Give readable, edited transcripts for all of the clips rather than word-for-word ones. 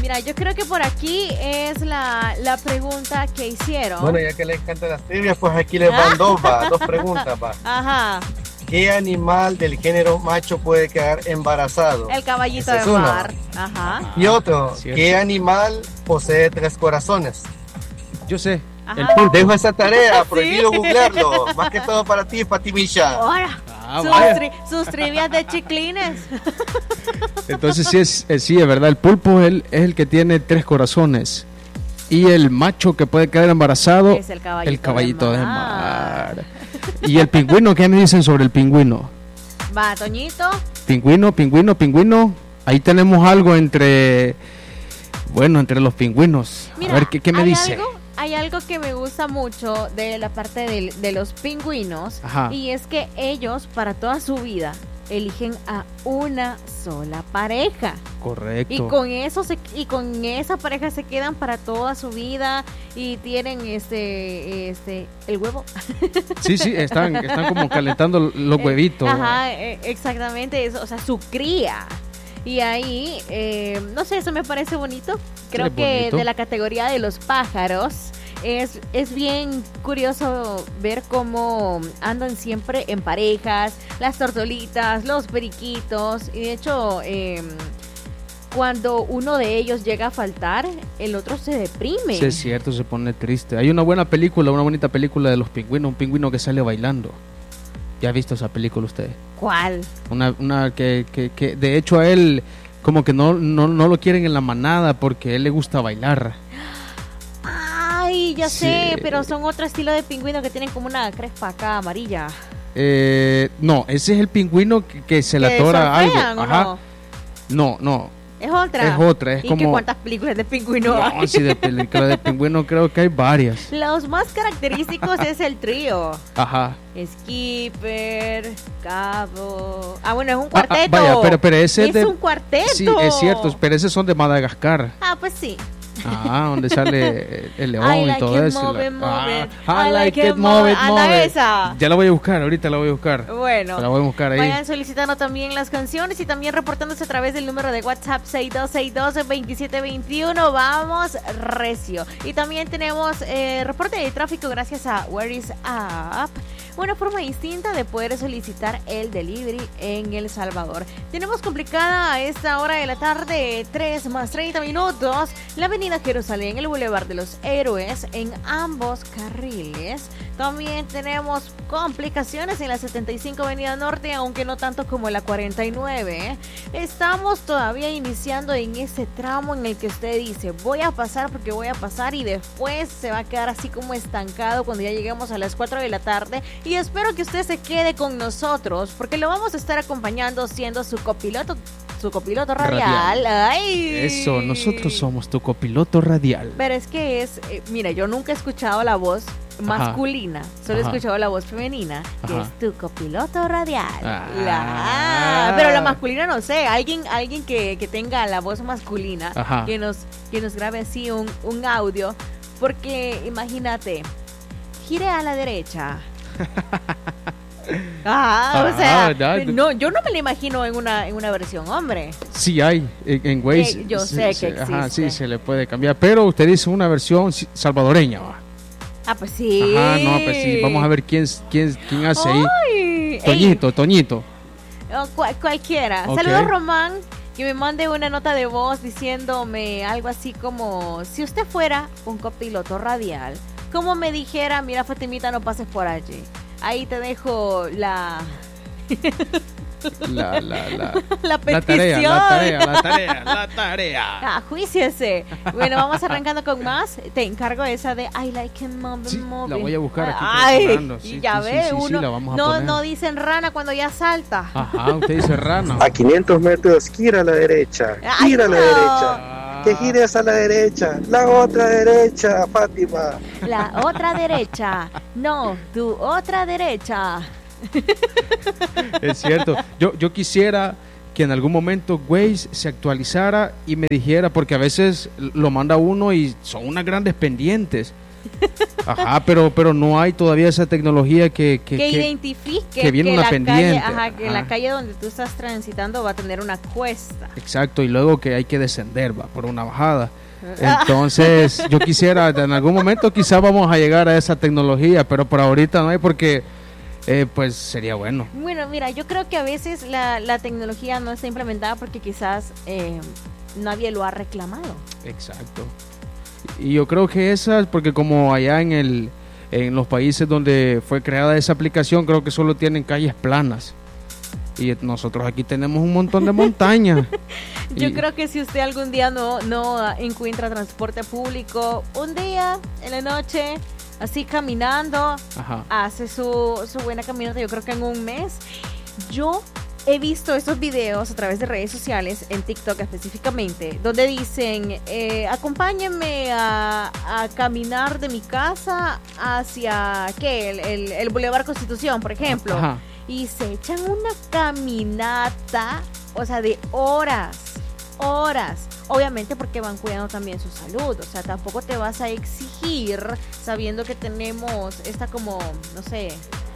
Mira, yo creo que por aquí es la pregunta que hicieron. Bueno, ya que les encantan las trivias, pues aquí les van dos preguntas, va. Ajá. ¿Qué animal del género macho puede quedar embarazado? El caballito Esa es de una. mar. Ajá. Y otro, Cierto. ¿qué animal posee 3 corazones? Yo sé. Ajá. El pulpo. Dejo esa tarea, prohibido googlearlo. Más que todo para ti, Fatimisha. Ahora, Vaya. sus trivias de chiclines. Entonces sí es verdad. El pulpo es el que tiene 3 corazones. Y el macho que puede quedar embarazado, Es el caballito de de mar. Y el pingüino, ¿qué me dicen sobre el pingüino? Va, Toñito. Pingüino. Ahí tenemos algo entre los pingüinos. Mira, a ver, ¿qué me dice? Hay algo que me gusta mucho de la parte de los pingüinos. Ajá. Y es que ellos, para toda su vida, eligen a una sola pareja. Correcto. Y con esa pareja se quedan para toda su vida y tienen el huevo. Sí, están como calentando los huevitos. Ajá, exactamente eso, o sea, su cría. Y ahí, no sé, eso me parece bonito. Creo Sí, que bonito. de la categoría de los pájaros es bien curioso ver cómo andan siempre en parejas, las tortolitas, los periquitos. Y de hecho, cuando uno de ellos llega a faltar, el otro se deprime. Sí, es cierto, se pone triste. Hay una bonita película de los pingüinos, un pingüino que sale bailando. ¿Ya ha visto esa película usted? ¿Cuál? Una que de hecho a él como que no lo quieren en la manada porque a él le gusta bailar. Ay, ya Sí. sé, pero son otro estilo de pingüino que tienen como una crespa acá amarilla. No, ese es el pingüino que se le ¿Que atora algo. surfean o Ajá. No. Es otra. Es otra, es ¿Y como... que cuántas películas de pingüino hay? No, sí, de película de pingüino creo que hay varias. Los más característicos es el trío. Ajá. Skipper, Cabo. Ah, bueno, es un cuarteto. Vaya, pero ese es un cuarteto. Sí, es cierto, pero esos son de Madagascar. Ah, pues sí. Donde sale el león I like y todo it, eso. move it, move it. I like it, move it, Anda move it. esa. Ya la voy a buscar, ahorita la voy a buscar. Bueno, La voy a buscar ahí. vayan solicitando también las canciones y también reportándose a través del número de WhatsApp 6262-2721. Vamos recio. Y también tenemos reporte de tráfico gracias a Where is Up. Una forma distinta de poder solicitar el delivery en El Salvador. Tenemos complicada a esta hora de la tarde, 3 más 30 minutos, la avenida Jerusalén, el Boulevard de los Héroes en ambos carriles. También tenemos complicaciones en la 75 Avenida Norte, aunque no tanto como la 49. Estamos todavía iniciando en ese tramo en el que usted dice, voy a pasar porque voy a pasar, y después se va a quedar así como estancado cuando ya lleguemos a las 4 de la tarde. Y espero que usted se quede con nosotros porque lo vamos a estar acompañando siendo su copiloto radial. ¡Ay! Eso, nosotros somos tu copiloto radial. Pero es que mira, yo nunca he escuchado la voz masculina, solo he escuchado la voz femenina, que es tu copiloto radial. Pero la masculina no sé, alguien que tenga la voz masculina, que nos grabe así un audio, porque imagínate, gire a la derecha. No, yo no me la imagino en una versión hombre. Sí hay, en Waze. Yo sé que existe. Ajá, sí, se le puede cambiar, pero usted dice una versión salvadoreña, ¿va? Ah, pues sí. Ajá, no, pues sí, vamos a ver quién hace ahí. Ay, Toñito. Cualquiera. Okay. Saludos, Román, que me mande una nota de voz diciéndome algo así como, si usted fuera un copiloto radial, como me dijera, mira, Fatimita, no pases por allí. Ahí te dejo la petición. La tarea. Juíciese. Bueno, vamos arrancando con más. Te encargo esa de I like it, Sí, move. la voy a buscar aquí. Ay, Sí, y ya ve, uno la vamos a poner. no dicen rana cuando ya salta. Ajá, usted dice rana. A 500 metros, gira a la derecha. Gira a la derecha. Que gires a la derecha. La otra derecha, Fátima. La otra derecha. No, tu otra derecha. Es cierto. Yo quisiera que en algún momento Waze se actualizara y me dijera, porque a veces lo manda uno y son unas grandes pendientes. Ajá, pero no hay todavía esa tecnología que identifique que viene que una la pendiente. calle, que la calle donde tú estás transitando va a tener una cuesta. Exacto, y luego que hay que descender, va, por una bajada. Entonces, yo quisiera, en algún momento quizás vamos a llegar a esa tecnología, pero por ahorita no hay porque, pues sería bueno. Bueno, mira, yo creo que a veces la tecnología no está implementada porque quizás nadie lo ha reclamado. Exacto. Y yo creo que esa, porque como allá en los países donde fue creada esa aplicación, creo que solo tienen calles planas. Y nosotros aquí tenemos un montón de montañas. Yo creo que si usted algún día no encuentra transporte público, un día en la noche, así caminando, Ajá. hace su buena caminata. Yo creo que en un mes. Yo he visto estos videos a través de redes sociales, en TikTok específicamente, donde dicen, acompáñenme a caminar de mi casa hacia, ¿qué? El Boulevard Constitución, por ejemplo. Ajá. Y se echan una caminata, o sea, de horas. Obviamente porque van cuidando también su salud. O sea, tampoco te vas a exigir sabiendo que tenemos esta como, no sé...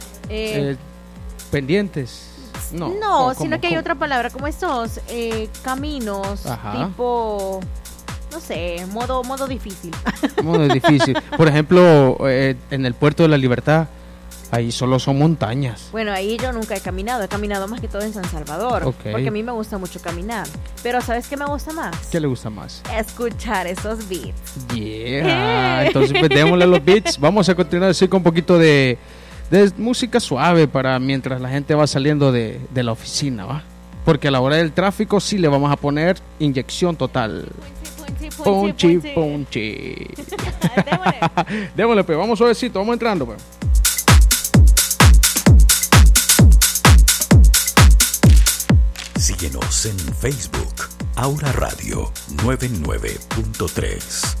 pendientes. No, sino que hay otra palabra, como estos caminos. Ajá. Tipo... No sé, modo difícil. Modo difícil. Por ejemplo, en el Puerto de la Libertad, ahí solo son montañas. Bueno, ahí yo nunca he caminado más que todo en San Salvador. Okay. Porque a mí me gusta mucho caminar. Pero ¿sabes qué me gusta más? ¿Qué le gusta más? Escuchar esos beats. Yeah. Entonces pues, démosle los beats. Vamos a continuar así con un poquito de música suave para mientras la gente va saliendo de la oficina, ¿va? Porque a la hora del tráfico sí le vamos a poner inyección total. Ponchi. Démosle, pues, vamos suavecito, vamos entrando, pues. Síguenos en Facebook, Aura Radio 99.3.